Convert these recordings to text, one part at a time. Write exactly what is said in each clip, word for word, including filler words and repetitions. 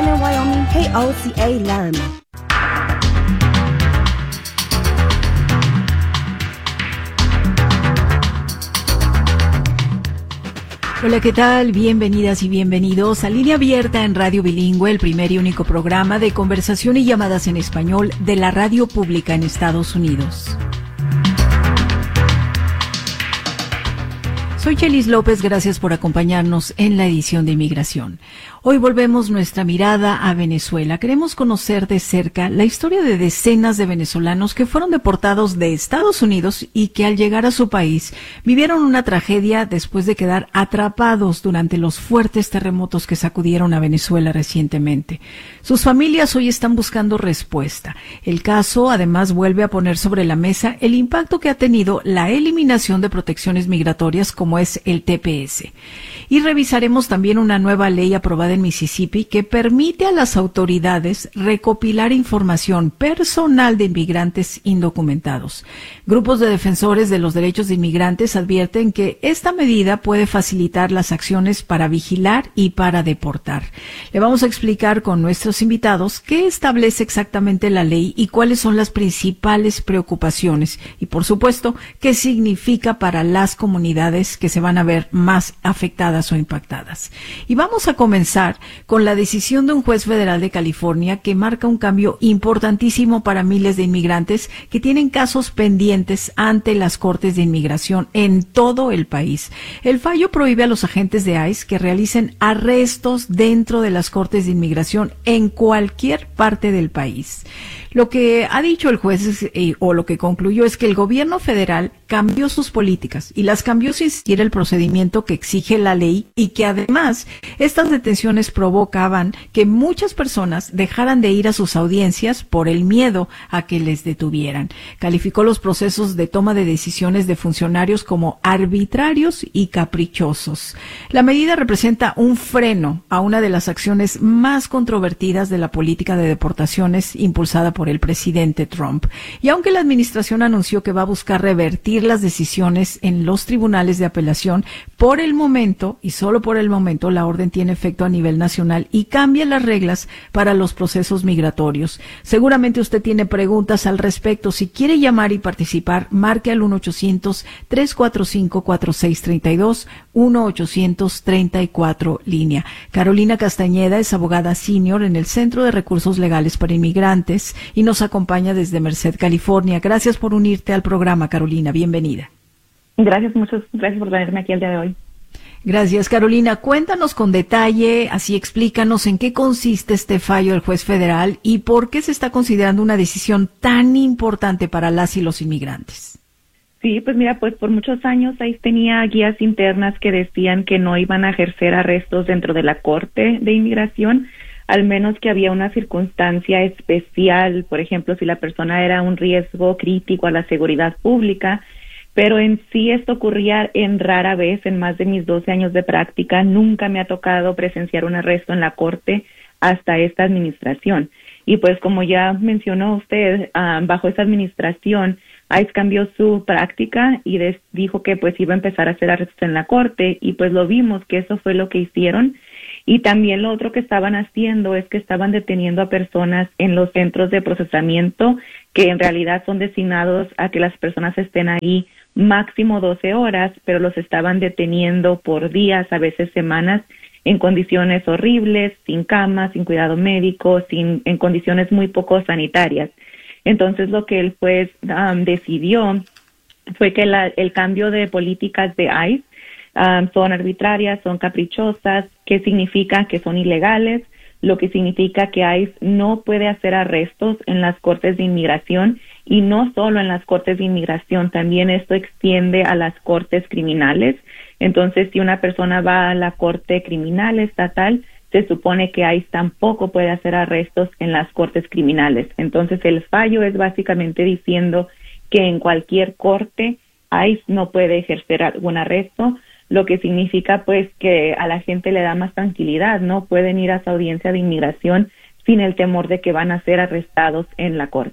Cheyenne, Wyoming, K O C A Laramie. Hola, ¿qué tal? Bienvenidas y bienvenidos a Línea Abierta en Radio Bilingüe, el primer y único programa de conversación y llamadas en español de la radio pública en Estados Unidos. Soy Chelis López, gracias por acompañarnos en la edición de Inmigración. Hoy volvemos nuestra mirada a Venezuela. Queremos conocer de cerca la historia de decenas de venezolanos que fueron deportados de Estados Unidos y que al llegar a su país vivieron una tragedia después de quedar atrapados durante los fuertes terremotos que sacudieron a Venezuela recientemente. Sus familias hoy están buscando respuesta. El caso, además, vuelve a poner sobre la mesa el impacto que ha tenido la eliminación de protecciones migratorias como es el T P S. Y revisaremos también una nueva ley aprobada en Mississippi que permite a las autoridades recopilar información personal de inmigrantes indocumentados. Grupos de defensores de los derechos de inmigrantes advierten que esta medida puede facilitar las acciones para vigilar y para deportar. Le vamos a explicar con nuestros invitados qué establece exactamente la ley y cuáles son las principales preocupaciones y, por supuesto, qué significa para las comunidades que se van a ver más afectadas o impactadas. Y vamos a comenzar con la decisión de un juez federal de California que marca un cambio importantísimo para miles de inmigrantes que tienen casos pendientes ante las cortes de inmigración en todo el país. El fallo prohíbe a los agentes de ICE que realicen arrestos dentro de las cortes de inmigración en cualquier parte del país. Lo que ha dicho el juez es, eh, o lo que concluyó es que el gobierno federal cambió sus políticas y las cambió sin seguir el procedimiento que exige la ley y que además estas detenciones provocaban que muchas personas dejaran de ir a sus audiencias por el miedo a que les detuvieran. Calificó los procesos de toma de decisiones de funcionarios como arbitrarios y caprichosos. La medida representa un freno a una de las acciones más controvertidas de la política de deportaciones impulsada por el presidente Trump. Y aunque la administración anunció que va a buscar revertir las decisiones en los tribunales de apelación, por el momento, y solo por el momento, la orden tiene efecto a nivel nacional y cambia las reglas para los procesos migratorios. Seguramente usted tiene preguntas al respecto. Si quiere llamar y participar, marque al uno ochocientos, tres cuatro cinco, cuatro seis tres dos, uno ochocientos treinta y cuatro línea. Carolina Castañeda es abogada senior en el Centro de Recursos Legales para Inmigrantes y nos acompaña desde Merced, California. Gracias por unirte al programa, Carolina. Bienvenida. Gracias, muchas gracias por tenerme aquí el día de hoy. Gracias, Carolina. Cuéntanos con detalle, así explícanos en qué consiste este fallo del juez federal y por qué se está considerando una decisión tan importante para las y los inmigrantes. Sí, pues mira, pues por muchos años ahí tenía guías internas que decían que no iban a ejercer arrestos dentro de la Corte de Inmigración, al menos que había una circunstancia especial, por ejemplo, si la persona era un riesgo crítico a la seguridad pública. Pero en sí esto ocurría en rara vez. En más de mis doce años de práctica nunca me ha tocado presenciar un arresto en la corte hasta esta administración. Y pues como ya mencionó usted, uh, bajo esta administración, ICE cambió su práctica y des- dijo que pues iba a empezar a hacer arrestos en la corte y pues lo vimos que eso fue lo que hicieron. Y también lo otro que estaban haciendo es que estaban deteniendo a personas en los centros de procesamiento que en realidad son designados a que las personas estén ahí máximo doce horas, pero los estaban deteniendo por días, a veces semanas, en condiciones horribles, sin cama, sin cuidado médico, sin, en condiciones muy poco sanitarias. Entonces lo que el juez um, decidió fue que la, el cambio de políticas de ICE um, son arbitrarias, son caprichosas, que significa que son ilegales, lo que significa que ICE no puede hacer arrestos en las cortes de inmigración. Y no solo en las cortes de inmigración, también esto extiende a las cortes criminales. Entonces, si una persona va a la corte criminal estatal, se supone que ICE tampoco puede hacer arrestos en las cortes criminales. Entonces, el fallo es básicamente diciendo que en cualquier corte ICE no puede ejercer algún arresto, lo que significa pues que a la gente le da más tranquilidad, ¿no? Pueden ir a su audiencia de inmigración sin el temor de que van a ser arrestados en la corte.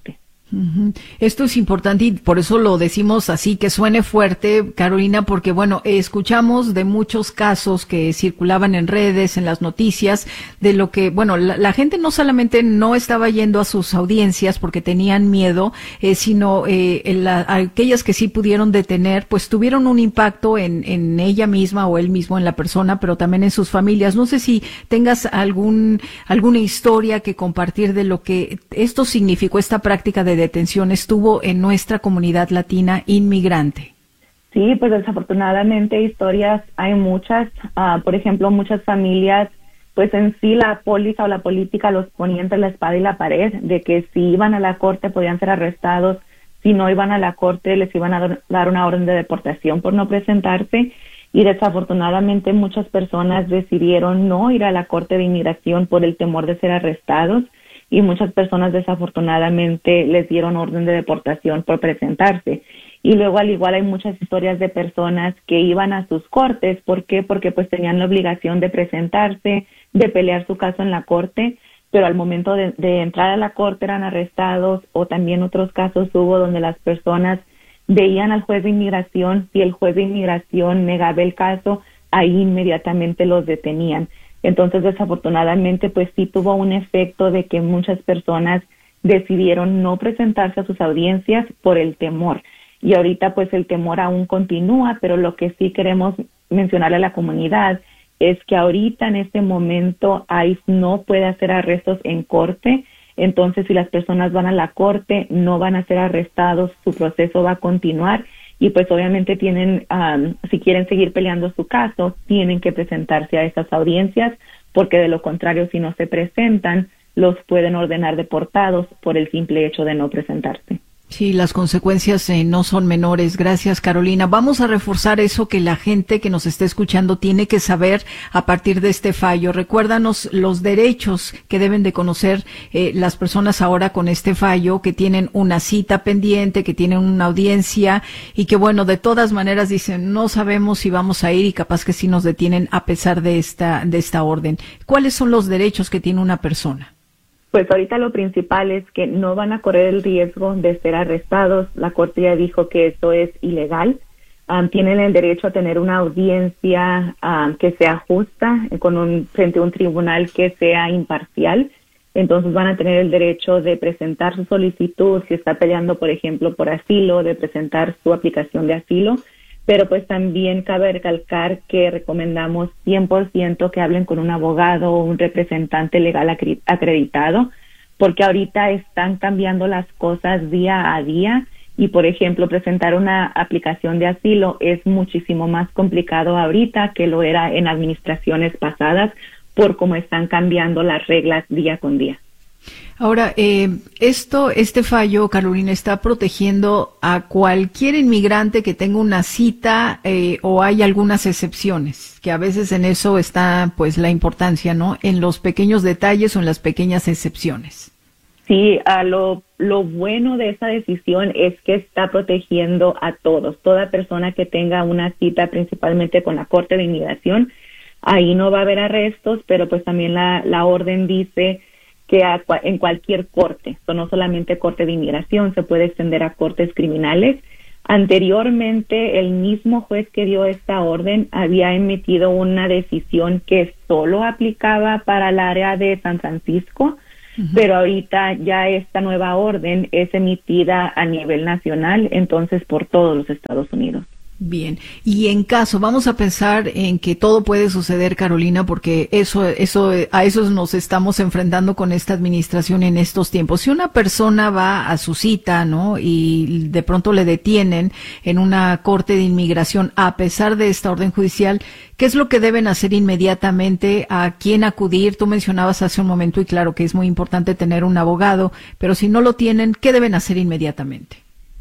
Uh-huh. Esto es importante y por eso lo decimos así, que suene fuerte, Carolina, porque bueno, escuchamos de muchos casos que circulaban en redes, en las noticias, de lo que, bueno, la, la gente no solamente no estaba yendo a sus audiencias porque tenían miedo, eh, sino eh, en la, aquellas que sí pudieron detener, pues tuvieron un impacto en, en ella misma o él mismo, en la persona, pero también en sus familias. No sé si tengas algún alguna historia que compartir de lo que esto significó, esta práctica de detención estuvo en nuestra comunidad latina inmigrante. Sí, pues desafortunadamente historias hay muchas. Uh, por ejemplo, muchas familias, pues en sí la póliza o la política los ponía entre la espada y la pared, de que si iban a la corte podían ser arrestados, si no iban a la corte les iban a dar una orden de deportación por no presentarse. Y desafortunadamente muchas personas decidieron no ir a la corte de inmigración por el temor de ser arrestados. Y muchas personas desafortunadamente les dieron orden de deportación por presentarse. Y luego al igual hay muchas historias de personas que iban a sus cortes. ¿Por qué? Porque pues tenían la obligación de presentarse, de pelear su caso en la corte, pero al momento de, de entrar a la corte eran arrestados, o también otros casos hubo donde las personas veían al juez de inmigración y el juez de inmigración negaba el caso, ahí inmediatamente los detenían. Entonces, desafortunadamente, pues sí tuvo un efecto de que muchas personas decidieron no presentarse a sus audiencias por el temor. Y ahorita, pues el temor aún continúa, pero lo que sí queremos mencionarle a la comunidad es que ahorita, en este momento, I C E no puede hacer arrestos en corte. Entonces, si las personas van a la corte, no van a ser arrestados, su proceso va a continuar. Y pues obviamente tienen, um, si quieren seguir peleando su caso, tienen que presentarse a esas audiencias, porque de lo contrario, si no se presentan, los pueden ordenar deportados por el simple hecho de no presentarse. Sí, las consecuencias eh, no son menores. Gracias, Carolina. Vamos a reforzar eso que la gente que nos está escuchando tiene que saber a partir de este fallo. Recuérdanos los derechos que deben de conocer eh, las personas ahora con este fallo, que tienen una cita pendiente, que tienen una audiencia y que, bueno, de todas maneras dicen, no sabemos si vamos a ir y capaz que sí nos detienen a pesar de esta, de esta orden. ¿Cuáles son los derechos que tiene una persona? Pues ahorita lo principal es que no van a correr el riesgo de ser arrestados. La Corte ya dijo que eso es ilegal. Um, tienen el derecho a tener una audiencia um, que sea justa, con un, frente a un tribunal que sea imparcial. Entonces van a tener el derecho de presentar su solicitud, si está peleando, por ejemplo, por asilo, de presentar su aplicación de asilo. Pero pues también cabe recalcar que recomendamos cien por ciento que hablen con un abogado o un representante legal acreditado, porque ahorita están cambiando las cosas día a día y, por ejemplo, presentar una aplicación de asilo es muchísimo más complicado ahorita que lo era en administraciones pasadas, por cómo están cambiando las reglas día con día. Ahora, eh, esto, este fallo, Carolina, está protegiendo a cualquier inmigrante que tenga una cita eh, o hay algunas excepciones, que a veces en eso está, pues, la importancia, ¿no? En los pequeños detalles o en las pequeñas excepciones. Sí, a lo, lo bueno de esa decisión es que está protegiendo a todos, toda persona que tenga una cita, principalmente con la Corte de Inmigración. Ahí no va a haber arrestos, pero pues también la, la orden dice que a, en cualquier corte, so no solamente corte de inmigración, se puede extender a cortes criminales. Anteriormente, el mismo juez que dio esta orden había emitido una decisión que solo aplicaba para el área de San Francisco, uh-huh. Pero ahorita ya esta nueva orden es emitida a nivel nacional, entonces por todos los Estados Unidos. Bien, y en caso, vamos a pensar en que todo puede suceder, Carolina, porque eso, eso, a eso nos estamos enfrentando con esta administración en estos tiempos. Si una persona va a su cita, ¿no? Y de pronto le detienen en una corte de inmigración, a pesar de esta orden judicial, ¿qué es lo que deben hacer inmediatamente? ¿A quién acudir? Tú mencionabas hace un momento, y claro que es muy importante tener un abogado, pero si no lo tienen, ¿qué deben hacer inmediatamente?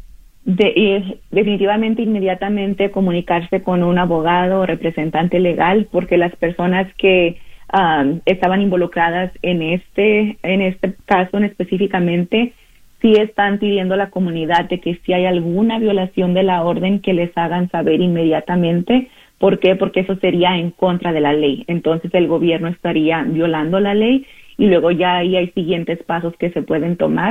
De, eh, definitivamente inmediatamente comunicarse con un abogado o representante legal, porque las personas que um, estaban involucradas en este en este caso en específicamente sí están pidiendo a la comunidad de que si hay alguna violación de la orden que les hagan saber inmediatamente. ¿Por qué? Porque eso sería en contra de la ley. Entonces el gobierno estaría violando la ley y luego ya ahí hay siguientes pasos que se pueden tomar.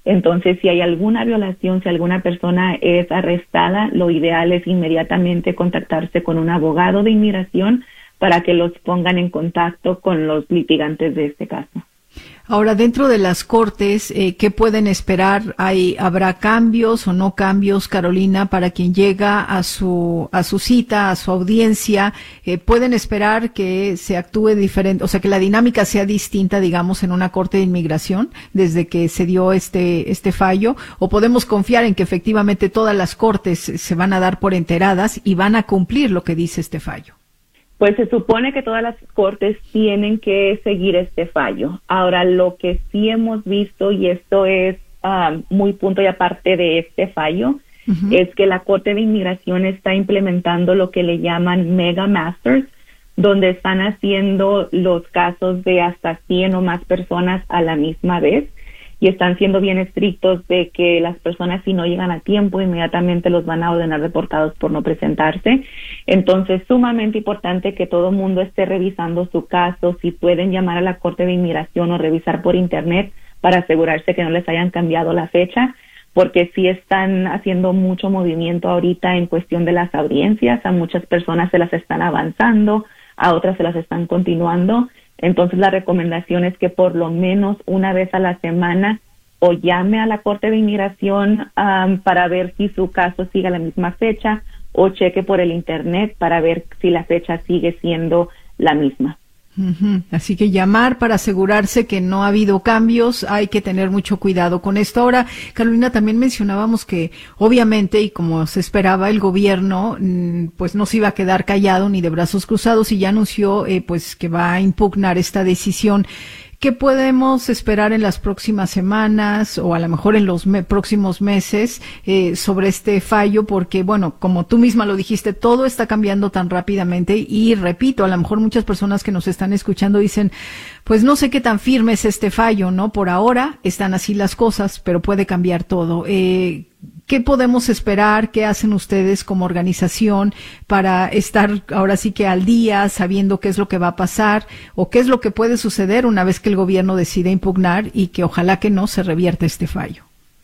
Entonces, si hay alguna violación, si alguna persona es arrestada, lo ideal es inmediatamente contactarse con un abogado de inmigración para que los pongan en contacto con los litigantes de este caso. Ahora, dentro de las cortes, eh, ¿qué pueden esperar? ¿Hay, ¿Habrá cambios o no cambios, Carolina, para quien llega a su a su cita, a su audiencia? Eh, ¿Pueden esperar que se actúe diferente, o sea, que la dinámica sea distinta, digamos, en una corte de inmigración desde que se dio este este fallo? ¿O podemos confiar en que efectivamente todas las cortes se van a dar por enteradas y van a cumplir lo que dice este fallo? Pues se supone que todas las cortes tienen que seguir este fallo. Ahora, lo que sí hemos visto, y esto es uh, muy punto y aparte de este fallo, uh-huh. es que la Corte de Inmigración está implementando lo que le llaman Mega Masters, donde están haciendo los casos de hasta cien o más personas a la misma vez, y están siendo bien estrictos de que las personas, si no llegan a tiempo, inmediatamente los van a ordenar deportados por no presentarse. Entonces, sumamente importante que todo el mundo esté revisando su caso, si pueden llamar a la Corte de Inmigración o revisar por internet para asegurarse que no les hayan cambiado la fecha, porque sí están haciendo mucho movimiento ahorita en cuestión de las audiencias. A muchas personas se las están avanzando, a otras se las están continuando. Entonces, la recomendación es que por lo menos una vez a la semana o llame a la Corte de Inmigración um, para ver si su caso sigue a la misma fecha, o cheque por el internet para ver si la fecha sigue siendo la misma. Uh-huh. Así que llamar para asegurarse que no ha habido cambios, hay que tener mucho cuidado con esto. Ahora, Carolina, también mencionábamos que obviamente, y como se esperaba, el gobierno pues no se iba a quedar callado ni de brazos cruzados, y ya anunció eh, pues que va a impugnar esta decisión. ¿Qué podemos esperar en las próximas semanas o a lo mejor en los me- próximos meses eh, sobre este fallo? Porque, bueno, como tú misma lo dijiste, todo está cambiando tan rápidamente y, repito, a lo mejor muchas personas que nos están escuchando dicen, pues no sé qué tan firme es este fallo, ¿no? Por ahora están así las cosas, pero puede cambiar todo. Eh, ¿Qué podemos esperar? ¿Qué hacen ustedes como organización para estar ahora sí que al día, sabiendo qué es lo que va a pasar o qué es lo que puede suceder una vez que el gobierno decide impugnar y que ojalá que no se revierta este fallo?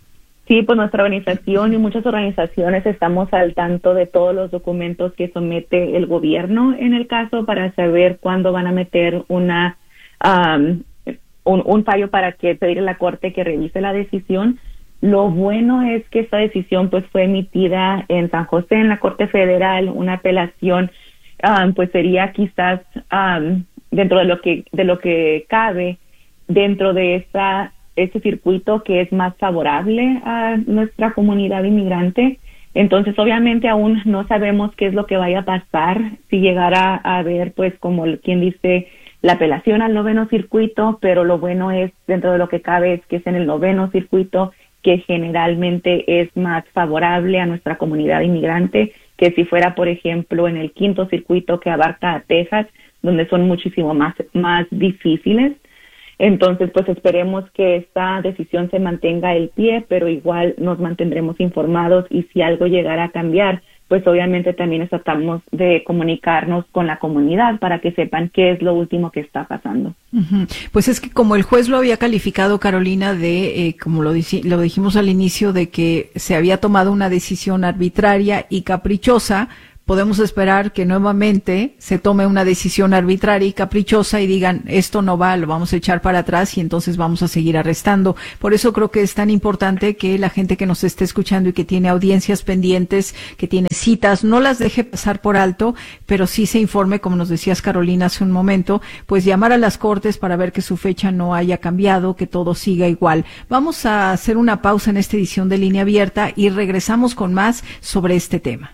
Sí, pues nuestra organización y muchas organizaciones estamos al tanto de todos los documentos que somete el gobierno en el caso para saber cuándo van a meter una um, un, un fallo para que pedir a la Corte que revise la decisión. Lo bueno es que esta decisión pues fue emitida en San José, en la Corte Federal. Una apelación um, pues sería quizás um, dentro de lo que de lo que cabe dentro de esta este circuito que es más favorable a nuestra comunidad inmigrante. Entonces, obviamente aún no sabemos qué es lo que vaya a pasar si llegara a haber, pues, como quien dice, la apelación al noveno circuito, pero lo bueno es, dentro de lo que cabe, es que es en el noveno circuito, que generalmente es más favorable a nuestra comunidad inmigrante que si fuera, por ejemplo, en el quinto circuito que abarca a Texas, donde son muchísimo más, más difíciles. Entonces, pues esperemos que esta decisión se mantenga el pie, pero igual nos mantendremos informados, y si algo llegara a cambiar, pues obviamente también tratamos de comunicarnos con la comunidad para que sepan qué es lo último que está pasando. Uh-huh. Pues es que como el juez lo había calificado, Carolina, de, eh, como lo, dici- lo dijimos al inicio, de que se había tomado una decisión arbitraria y caprichosa, podemos esperar que nuevamente se tome una decisión arbitraria y caprichosa y digan, esto no va, lo vamos a echar para atrás y entonces vamos a seguir arrestando. Por eso creo que es tan importante que la gente que nos esté escuchando y que tiene audiencias pendientes, que tiene citas, no las deje pasar por alto, pero sí se informe, como nos decías, Carolina, hace un momento, pues llamar a las cortes para ver que su fecha no haya cambiado, que todo siga igual. Vamos a hacer una pausa en esta edición de Línea Abierta y regresamos con más sobre este tema.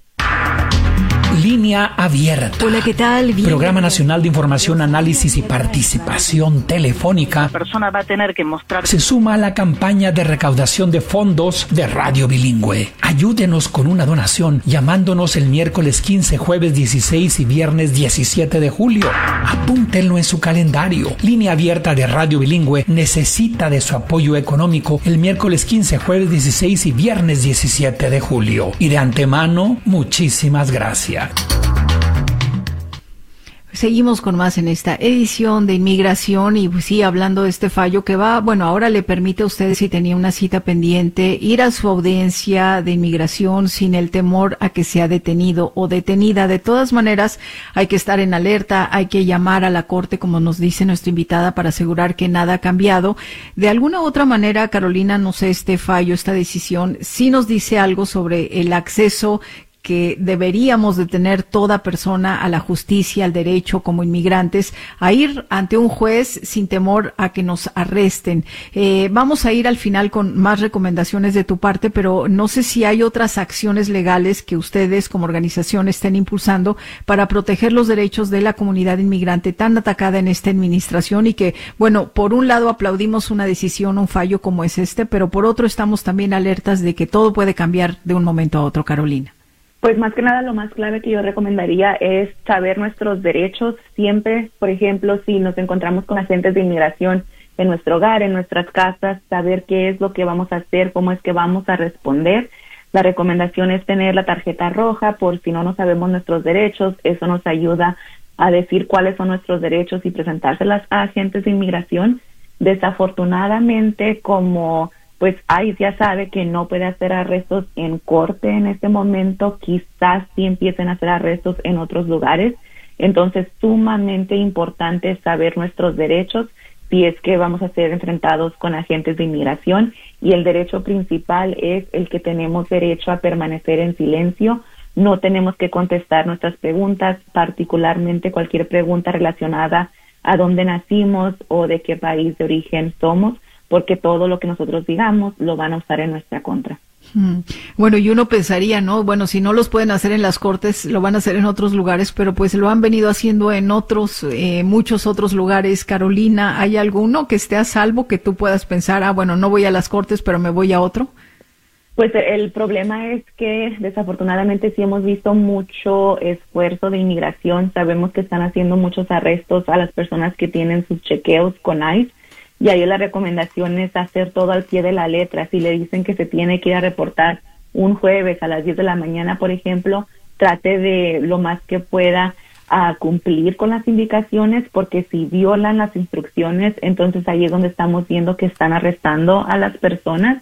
Línea Abierta. Hola, ¿qué tal? Bien. Programa Nacional de Información, Análisis y Participación Telefónica. La persona va a tener que mostrar. Se suma a la campaña de recaudación de fondos de Radio Bilingüe. Ayúdenos con una donación llamándonos el miércoles quince, jueves dieciséis y viernes diecisiete de julio. Apúntenlo en su calendario. Línea Abierta de Radio Bilingüe necesita de su apoyo económico el miércoles quince, jueves dieciséis y viernes diecisiete de julio. Y de antemano, muchísimas gracias. Seguimos con más en esta edición de Inmigración y pues sí, hablando de este fallo que va, bueno, ahora le permite a usted, si tenía una cita pendiente, ir a su audiencia de inmigración sin el temor a que sea detenido o detenida. De todas maneras, hay que estar en alerta, hay que llamar a la corte, como nos dice nuestra invitada, para asegurar que nada ha cambiado. De alguna u otra manera, Carolina, no sé, este fallo, esta decisión, sí nos dice algo sobre el acceso que deberíamos de tener toda persona a la justicia, al derecho como inmigrantes, a ir ante un juez sin temor a que nos arresten. Eh, vamos a ir al final con más recomendaciones de tu parte, pero no sé si hay otras acciones legales que ustedes como organización estén impulsando para proteger los derechos de la comunidad inmigrante tan atacada en esta administración y que, bueno, por un lado aplaudimos una decisión, un fallo como es este, pero por otro estamos también alertas de que todo puede cambiar de un momento a otro, Carolina. Pues más que nada lo más clave que yo recomendaría es saber nuestros derechos. Siempre, por ejemplo, si nos encontramos con agentes de inmigración en nuestro hogar, en nuestras casas, saber qué es lo que vamos a hacer, cómo es que vamos a responder. La recomendación es tener la tarjeta roja por si no nos sabemos nuestros derechos. Eso nos ayuda a decir cuáles son nuestros derechos y presentárselas a agentes de inmigración. Desafortunadamente, como pues ICE ya sabe que no puede hacer arrestos en corte en este momento, quizás sí empiecen a hacer arrestos en otros lugares. Entonces, sumamente importante saber nuestros derechos si es que vamos a ser enfrentados con agentes de inmigración. Y el derecho principal es el que tenemos derecho a permanecer en silencio. No tenemos que contestar nuestras preguntas, particularmente cualquier pregunta relacionada a dónde nacimos o de qué país de origen somos, porque todo lo que nosotros digamos lo van a usar en nuestra contra. Bueno, y uno pensaría, ¿no? Bueno, si no los pueden hacer en las cortes, lo van a hacer en otros lugares, pero pues lo han venido haciendo en otros, eh, muchos otros lugares. Carolina, ¿hay alguno que esté a salvo que tú puedas pensar, ah, bueno, no voy a las cortes, pero me voy a otro? Pues el problema es que desafortunadamente sí hemos visto mucho esfuerzo de inmigración. Sabemos que están haciendo muchos arrestos a las personas que tienen sus chequeos con ICE. Y ahí la recomendación es hacer todo al pie de la letra. Si le dicen que se tiene que ir a reportar un jueves a las diez de la mañana, por ejemplo, trate de lo más que pueda a cumplir con las indicaciones, porque si violan las instrucciones, entonces ahí es donde estamos viendo que están arrestando a las personas.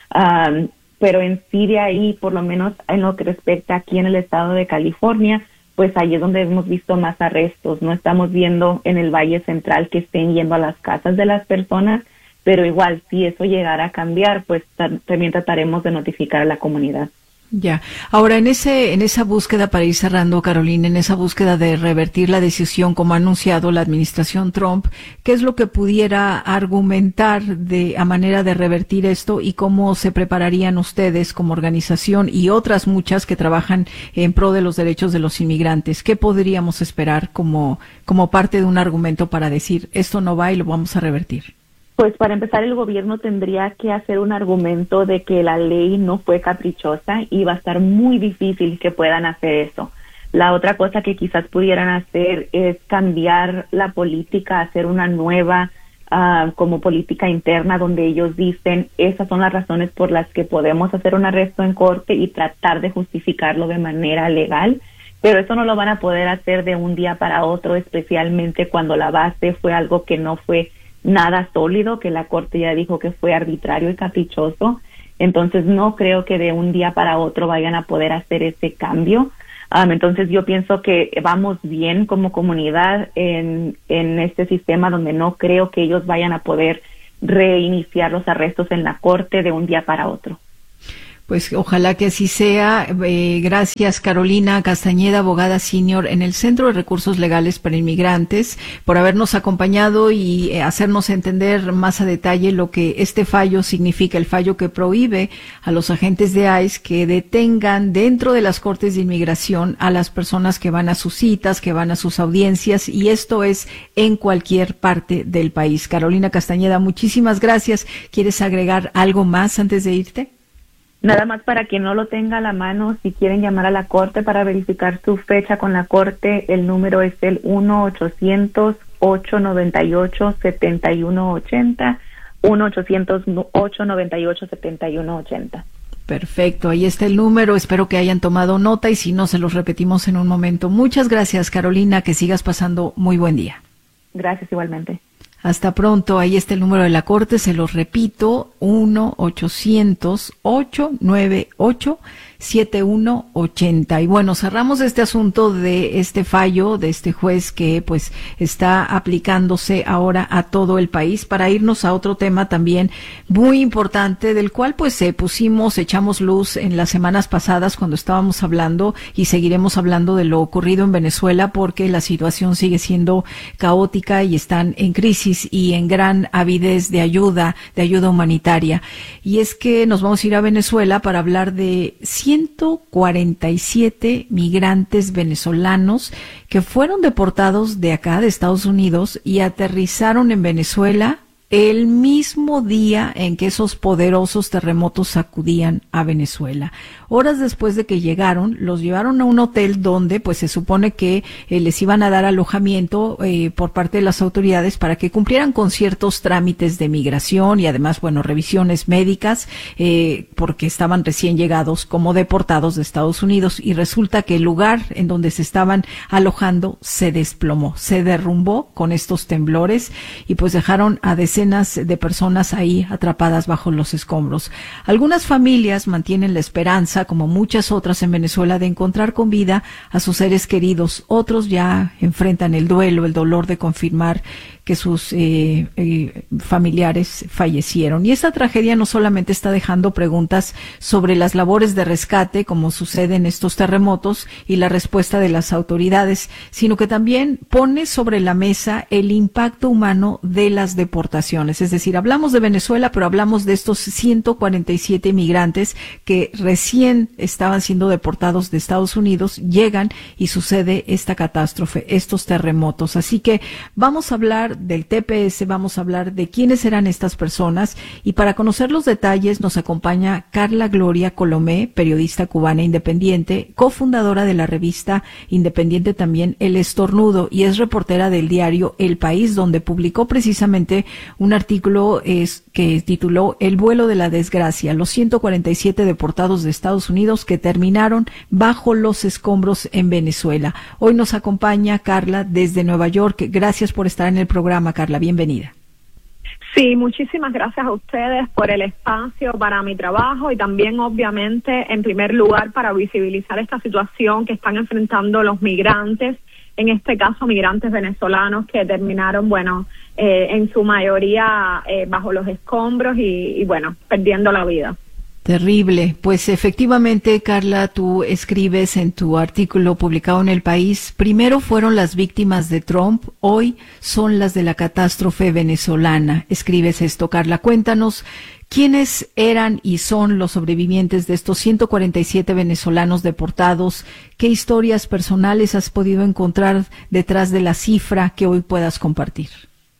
Um, pero en sí de ahí, por lo menos en lo que respecta aquí en el estado de California, pues ahí es donde hemos visto más arrestos. No estamos viendo en el Valle Central que estén yendo a las casas de las personas, pero igual, si eso llegara a cambiar, pues también trataremos de notificar a la comunidad. Ya. Ahora, en ese, en esa búsqueda, para ir cerrando, Carolina, en esa búsqueda de revertir la decisión, como ha anunciado la administración Trump, ¿qué es lo que pudiera argumentar de, a manera de revertir esto y cómo se prepararían ustedes como organización y otras muchas que trabajan en pro de los derechos de los inmigrantes? ¿Qué podríamos esperar como, como parte de un argumento para decir esto no va y lo vamos a revertir? Pues para empezar, el gobierno tendría que hacer un argumento de que la ley no fue caprichosa y va a estar muy difícil que puedan hacer eso. La otra cosa que quizás pudieran hacer es cambiar la política, hacer una nueva uh, como política interna donde ellos dicen esas son las razones por las que podemos hacer un arresto en corte y tratar de justificarlo de manera legal. Pero eso no lo van a poder hacer de un día para otro, especialmente cuando la base fue algo que no fue nada sólido, que la corte ya dijo que fue arbitrario y caprichoso. Entonces no creo que de un día para otro vayan a poder hacer ese cambio. Um, entonces yo pienso que vamos bien como comunidad en, en este sistema donde no creo que ellos vayan a poder reiniciar los arrestos en la corte de un día para otro. Pues ojalá que así sea. Eh, gracias, Carolina Castañeda, abogada senior en el Centro de Recursos Legales para Inmigrantes, por habernos acompañado y eh, hacernos entender más a detalle lo que este fallo significa, el fallo que prohíbe a los agentes de ICE que detengan dentro de las cortes de inmigración a las personas que van a sus citas, que van a sus audiencias, y esto es en cualquier parte del país. Carolina Castañeda, muchísimas gracias. ¿Quieres agregar algo más antes de irte? Nada más para quien no lo tenga a la mano, si quieren llamar a la corte para verificar su fecha con la corte, el número es el uno ochocientos, ocho noventa y ocho, setenta y uno ochenta, uno ochocientos, ocho noventa y ocho, setenta y uno ochenta. Perfecto, ahí está el número, espero que hayan tomado nota y si no, se los repetimos en un momento. Muchas gracias, Carolina, que sigas pasando muy buen día. Gracias igualmente. Hasta pronto, ahí está el número de la Corte, se los repito, uno ochocientos, ocho nueve ocho, siete uno ocho cero. Y bueno, cerramos este asunto de este fallo de este juez que pues está aplicándose ahora a todo el país para irnos a otro tema también muy importante del cual pues eh, pusimos, echamos luz en las semanas pasadas cuando estábamos hablando y seguiremos hablando de lo ocurrido en Venezuela porque la situación sigue siendo caótica y están en crisis y en gran avidez de ayuda, de ayuda humanitaria. Y es que nos vamos a ir a Venezuela para hablar de ciento cuarenta y siete migrantes venezolanos que fueron deportados de acá, de Estados Unidos, y aterrizaron en Venezuela el mismo día en que esos poderosos terremotos sacudían a Venezuela. Horas después de que llegaron, los llevaron a un hotel donde pues se supone que eh, les iban a dar alojamiento eh, por parte de las autoridades para que cumplieran con ciertos trámites de migración y además, bueno, revisiones médicas eh, porque estaban recién llegados como deportados de Estados Unidos y resulta que el lugar en donde se estaban alojando se desplomó, se derrumbó con estos temblores y pues dejaron a decenas de personas ahí atrapadas bajo los escombros. Algunas familias mantienen la esperanza, como muchas otras en Venezuela, de encontrar con vida a sus seres queridos. Otros ya enfrentan el duelo, el dolor de confirmar que sus eh, eh, familiares fallecieron. Y esta tragedia no solamente está dejando preguntas sobre las labores de rescate, como sucede en estos terremotos, y la respuesta de las autoridades, sino que también pone sobre la mesa el impacto humano de las deportaciones. Es decir, hablamos de Venezuela, pero hablamos de estos ciento cuarenta y siete migrantes que recién estaban siendo deportados de Estados Unidos, llegan y sucede esta catástrofe, estos terremotos. Así que vamos a hablar del T P S, vamos a hablar de quiénes eran estas personas y para conocer los detalles nos acompaña Carla Gloria Colomé, periodista cubana independiente, cofundadora de la revista independiente también El Estornudo y es reportera del diario El País, donde publicó precisamente un artículo es, que tituló El vuelo de la desgracia, los ciento cuarenta y siete deportados de Estados Unidos que terminaron bajo los escombros en Venezuela. Hoy nos acompaña Carla desde Nueva York. Gracias por estar en el programa. Carla, bienvenida. Sí, muchísimas gracias a ustedes por el espacio para mi trabajo y también, obviamente, en primer lugar, para visibilizar esta situación que están enfrentando los migrantes, en este caso migrantes venezolanos que terminaron, bueno, eh, en su mayoría eh, bajo los escombros y, y, bueno, perdiendo la vida. Terrible. Pues efectivamente, Carla, tú escribes en tu artículo publicado en El País, primero fueron las víctimas de Trump, hoy son las de la catástrofe venezolana. Escribes esto, Carla. Cuéntanos, ¿quiénes eran y son los sobrevivientes de estos ciento cuarenta y siete venezolanos deportados? ¿Qué historias personales has podido encontrar detrás de la cifra que hoy puedas compartir?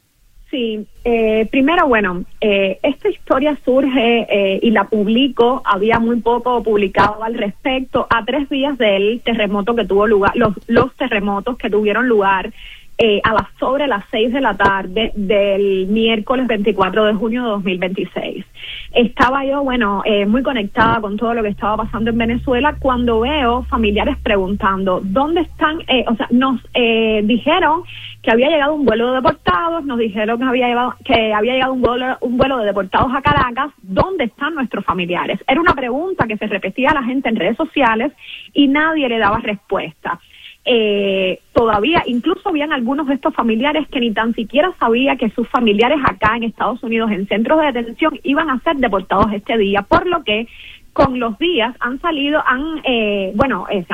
Sí, eh, primero, bueno, eh, esta historia surge eh, y la publico, había muy poco publicado al respecto, a tres días del terremoto que tuvo lugar, los, los terremotos que tuvieron lugar eh, a las sobre las seis de la tarde del miércoles veinticuatro de junio de dos mil veintiséis. Estaba yo, bueno, eh, muy conectada con todo lo que estaba pasando en Venezuela cuando veo familiares preguntando, ¿dónde están? Eh, o sea, nos eh, dijeron que había llegado un vuelo de deportados, nos dijeron que había llegado, que había llegado un vuelo, un vuelo de deportados a Caracas, ¿dónde están nuestros familiares? Era una pregunta que se repetía a la gente en redes sociales y nadie le daba respuesta. Eh, todavía, incluso habían algunos de estos familiares que ni tan siquiera sabía que sus familiares acá en Estados Unidos, en centros de detención, iban a ser deportados este día, por lo que con los días han salido, han, eh, bueno, eh, se